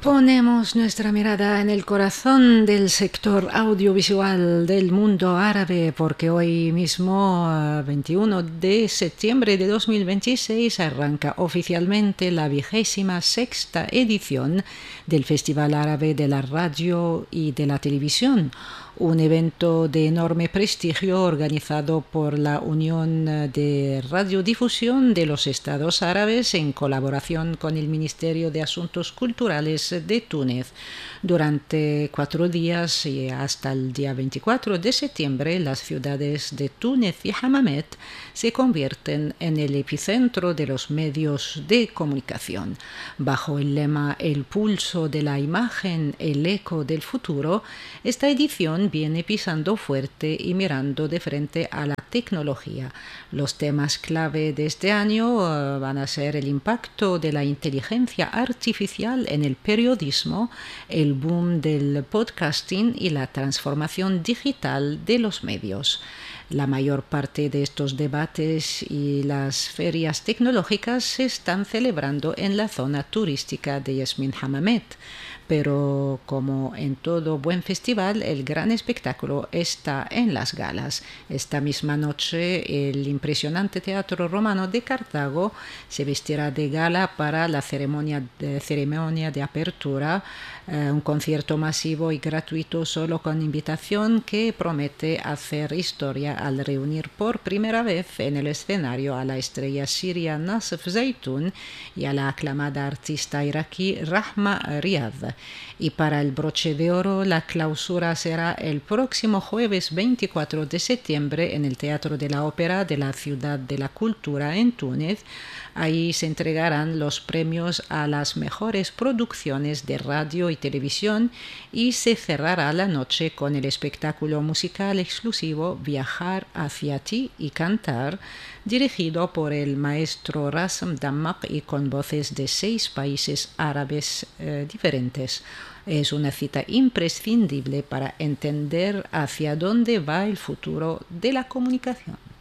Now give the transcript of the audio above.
Ponemos nuestra mirada en el corazón del sector audiovisual del mundo árabe porque hoy mismo, 21 de septiembre de 2026, arranca oficialmente la 26ª edición del Festival Árabe de la Radio y de la Televisión, un evento de enorme prestigio organizado por la Unión de Radiodifusión de los Estados Árabes en colaboración con el Ministerio de Asuntos Culturales de Túnez. Durante 4 días y hasta el día 24 de septiembre, las ciudades de Túnez y Hammamet se convierten en el epicentro de los medios de comunicación. Bajo el lema El pulso de la imagen, el eco del futuro, esta edición viene pisando fuerte y mirando de frente a la tecnología. Los temas clave de este año van a ser el impacto de la inteligencia artificial en el periodismo, el boom del podcasting y la transformación digital de los medios. La mayor parte de estos debates y las ferias tecnológicas se están celebrando en la zona turística de Yasmin Hammamet. Pero como en todo buen festival, el gran espectáculo está en las galas. Esta misma noche, el impresionante Teatro Romano de Cartago se vestirá de gala para la ceremonia de apertura, un concierto masivo y gratuito solo con invitación que promete hacer historia al reunir por primera vez en el escenario a la estrella siria Nasf Zaytun y a la aclamada artista iraquí Rahma Riyad. Y para el broche de oro, la clausura será el próximo jueves 24 de septiembre en el Teatro de la Ópera de la Ciudad de la Cultura en Túnez. Ahí se entregarán los premios a las mejores producciones de radio y televisión y se cerrará la noche con el espectáculo musical exclusivo Viajar hacia ti y cantar, dirigido por el maestro Rassam Dammaq y con voces de 6 países árabes diferentes. Es una cita imprescindible para entender hacia dónde va el futuro de la comunicación.